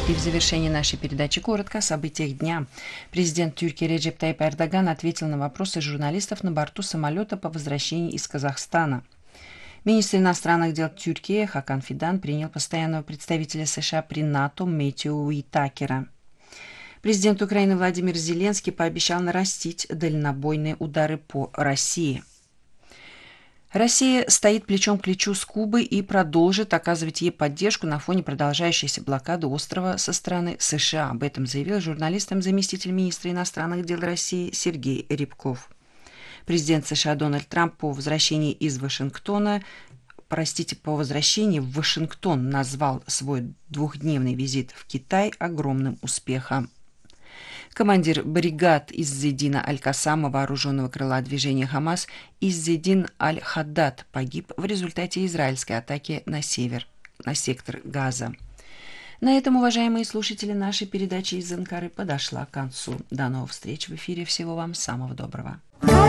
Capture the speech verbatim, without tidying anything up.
И в завершении нашей передачи коротко о событиях дня. Президент Тюркии Реджеп Тайип Эрдоган ответил на вопросы журналистов на борту самолета по возвращении из Казахстана. Министр иностранных дел Тюркии Хакан Фидан принял постоянного представителя США при НАТО Мэтью Уитакера. Президент Украины Владимир Зеленский пообещал нарастить дальнобойные удары по России. Россия стоит плечом к плечу с Кубой и продолжит оказывать ей поддержку на фоне продолжающейся блокады острова со стороны США. Об этом заявил журналистам заместитель министра иностранных дел России Сергей Рябков. Президент США Дональд Трамп по возвращении из Вашингтона, простите, по возвращении в Вашингтон назвал свой двухдневный визит в Китай огромным успехом. Командир бригад Иззедина Аль-Кассама вооруженного крыла движения Хамас Иззедин Аль-Хаддад погиб в результате израильской атаки на север, на сектор Газа. На этом, уважаемые слушатели, наша передача из Анкары подошла к концу. До новых встреч в эфире. Всего вам самого доброго.